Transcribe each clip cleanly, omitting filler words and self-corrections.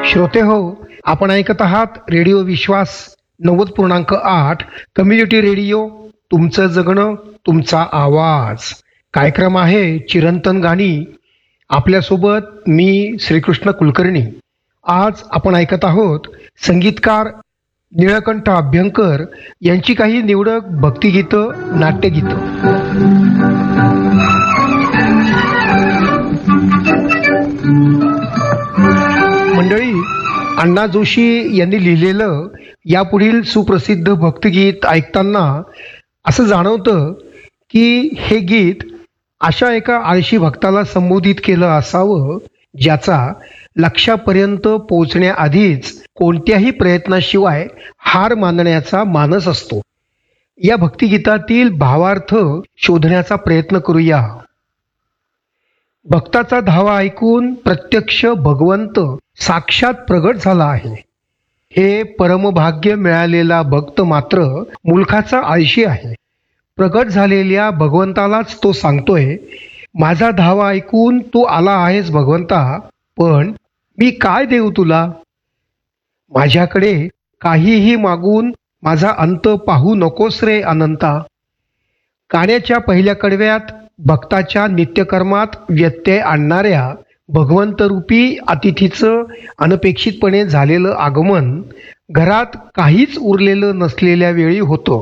श्रोते हो, आपण ऐकत आहात रेडिओ विश्वास 90.8 कम्युनिटी रेडिओ. तुमचं जगणं तुमचा आवाज. कार्यक्रम आहे चिरंतन गाणी. आपल्यासोबत मी श्रीकृष्ण कुलकर्णी. आज आपण ऐकत आहोत संगीतकार निळकंठ अभ्यंकर यांची काही निवडक भक्तिगीतं, नाट्यगीतं. मंडळी, अण्णा जोशी यांनी लिहिलेलं यापुढील सुप्रसिद्ध भक्तिगीत ऐकताना असं जाणवतं की हे गीत अशा एका आळशी भक्ताला संबोधित केलं असावं ज्याचा लक्षापर्यंत पोहोचण्याआधीच कोणत्याही प्रयत्नाशिवाय हार मानण्याचा मानस असतो. या भक्तिगीतातील भावार्थ शोधण्याचा प्रयत्न करूया. भक्ताचा धावा ऐकून प्रत्यक्ष भगवंत साक्षात प्रगट झाला आहे. हे परमभाग्य मिळालेला भक्त मात्र मुलखाचा आळशी आहे. प्रगट झालेल्या भगवंतालाच तो सांगतोय, माझा धावा ऐकून तू आला आहेस भगवंता, पण मी काय देऊ तुला? माझ्याकडे काहीही मागून माझा अंत पाहू नकोस रे अनंता. गाण्याच्या पहिल्या कडव्यात भक्ताच्या नित्यकर्मात व्यत्यय आणणाऱ्या भगवंतरूपी अतिथीचं अनपेक्षितपणे झालेलं आगमन घरात काहीच उरलेलं नसलेल्या वेळी होतं.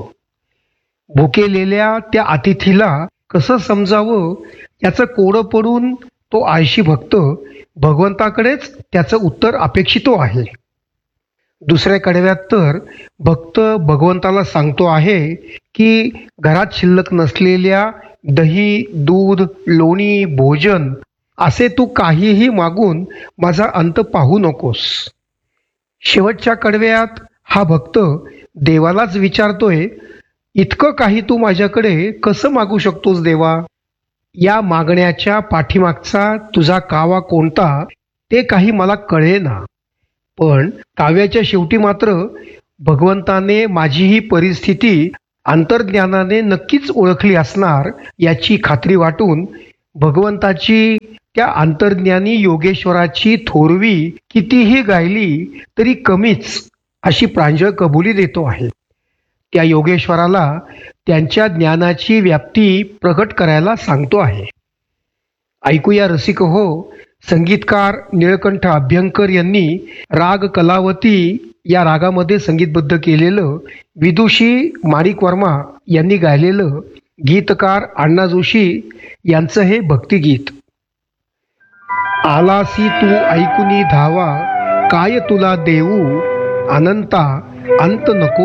भुकेलेल्या त्या अतिथीला कसं समजावं याचं कोडं पडून तो आळशी भक्त भगवंताकडेच त्याचं उत्तर अपेक्षितो आहे. दुसऱ्या कडव्यात तर भक्त भगवंताला सांगतो आहे की घरात शिल्लक नसलेल्या दही, दूध, लोणी, भोजन असे तू काहीही मागून माझा अंत पाहू नकोस. शेवटच्या कडव्यात हा भक्त देवालाच विचारतोय, इतकं काही तू माझ्याकडे कसं मागू शकतोस देवा? या मागण्याच्या पाठीमागचा तुझा कावा कोणता ते काही मला कळेना. पण काव्याच्या शेवटी मात्र भगवंताने माझी ही परिस्थिती अंतर्ज्ञानाने नक्कीच ओळखली असणार याची खात्री वाटून भगवंताची त्या अंतर्ज्ञानी योगेश्वराची थोरवी कितीही गायली तरी कमीच अशी प्रांजळ कबुली देतो आहे. त्या योगेश्वराला त्यांच्या ज्ञानाची व्याप्ती प्रकट करायला सांगतो आहे. ऐकूया रसिक हो, संगीतकार निळकंठ अभ्यंकर यांनी राग कलावती या रागामध्ये संगीतबद्ध केलेलं, विदुषी माणिक वर्मा यांनी गायलेलं, गीतकार अण्णा जोशी यांचं हे भक्तिगीत. आलासी तू ऐकुनी धावा, काय तुला देऊ अनंता, अंत नको